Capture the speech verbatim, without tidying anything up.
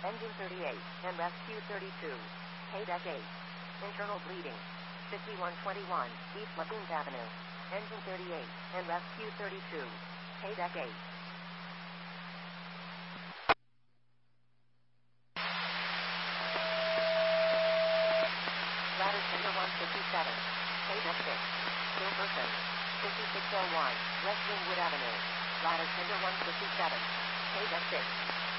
Engine thirty-eight and rescue thirty-two. Paydeck eight. Internal bleeding. fifty-one twenty-one East Lagoons Avenue. Engine thirty-eight and rescue thirty-two. Paydeck eight. Ladder Tender one fifty-seven. Paydeck six. Still person. fifty-six oh one West Wingwood Avenue. Ladder Tender one fifty-seven. Paydeck six.